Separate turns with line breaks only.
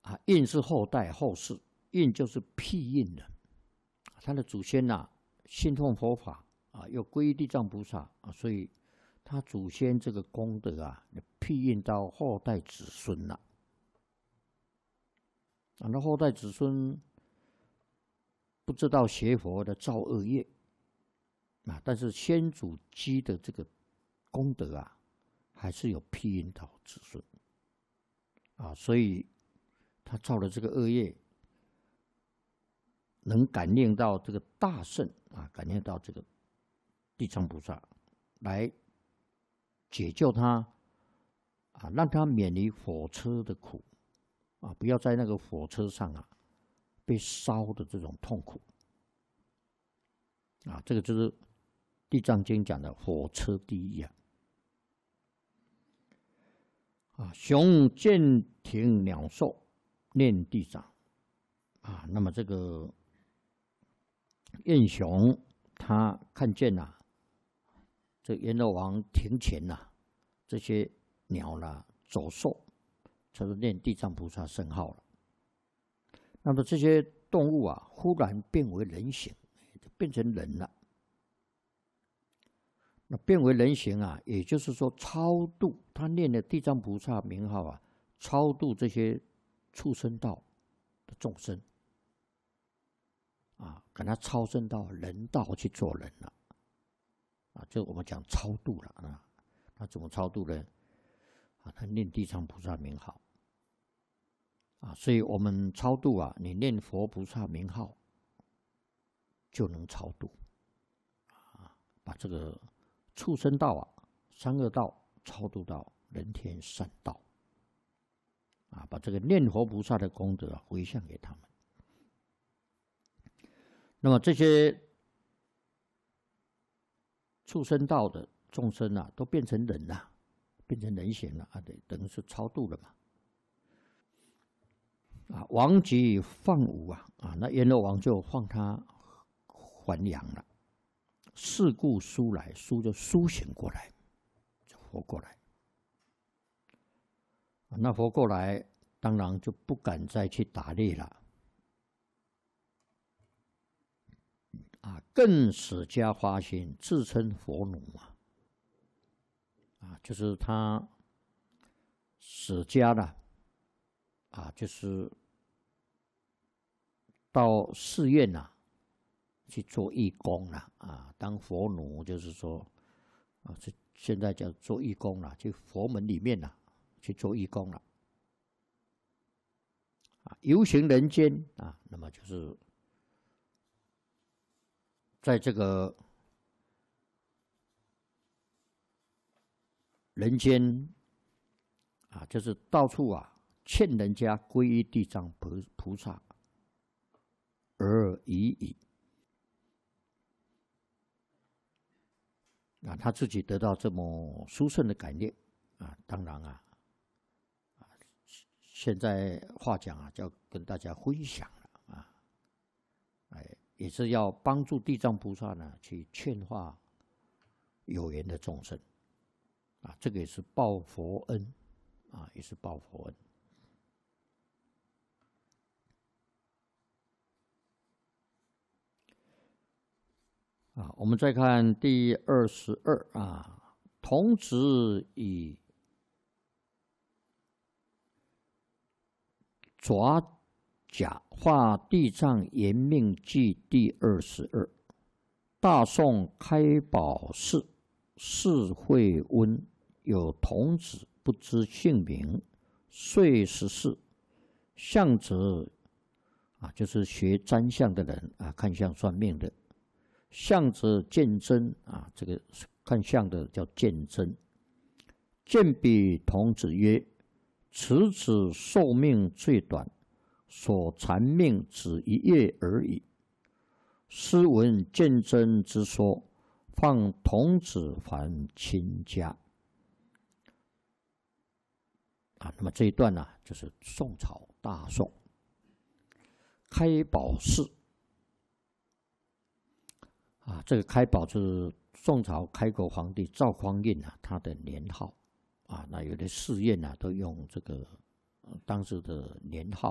印是后代后世，印就是庇印的。他的祖先信奉佛法又皈依地藏菩萨所以他祖先这个功德庇印到后代子孙了。那后代子孙不知道学佛的造恶业但是先祖积的这个功德还是有庇印到子孙所以他造了这个恶业，能感应到这个大圣感应到这个地藏菩萨来解救他让他免离火车的苦不要在那个火车上被烧的这种痛苦这个就是地藏经讲的火车地狱熊见庭鸟兽念地藏那么这个燕熊他看见这阎罗王庭前这些鸟走兽，就是念地藏菩萨圣号了。那么这些动物忽然变为人形，变成人了。那变为人形也就是说超度，他念的地藏菩萨名号超度这些畜生道的众生给他超生到人道去做人了这我们讲超度了那怎么超度呢？他念地藏菩萨名号所以我们超度你念佛菩萨名号就能超度把这个畜生道三恶道超度到人天善道把这个念佛菩萨的功德回向给他们。那么这些畜生道的众生都变成人了，变成人形了等于是超度了嘛。王即放吾那阎罗王就放他还阳了。是故苏来，苏就苏醒过来，就活过来。那活过来，当然就不敢再去打猎了。更使家发心，自称佛奴就是他舍家了就是到寺院去做义工了当佛奴，就是说现在叫做义工了，去佛门里面去做义工了游行人间那么就是在这个人间就是到处劝人家皈依地藏菩萨而已矣他自己得到这么殊胜的感应当然现在话讲就要跟大家分享了也是要帮助地藏菩萨去劝化有缘的众生这个也是报佛恩也是报佛恩。我们再看第22童子以爪甲化地藏延命记第22。大宋开宝寺释慧温有童子不知姓名，遂14相者就是学占相的人看相算命的。相者见真这个看相的叫见真。见彼童子曰：“此子寿命最短，所残命只1月而已。”斯闻见真之说，放童子还亲家。那么这一段就是宋朝大宋开宝寺。这个开宝是宋朝开国皇帝赵匡胤他的年号那有的寺院都用这个当时的年号